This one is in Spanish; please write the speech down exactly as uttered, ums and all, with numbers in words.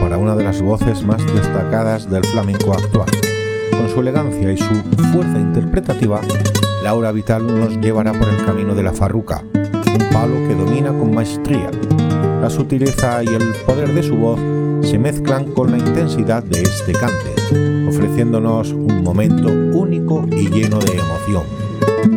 para una de las voces más destacadas del flamenco actual. Con su elegancia y su fuerza interpretativa, Laura Vital nos llevará por el camino de la farruca, un palo que domina con maestría. La sutileza y el poder de su voz se mezclan con la intensidad de este cante, ofreciéndonos un momento único y lleno de emoción.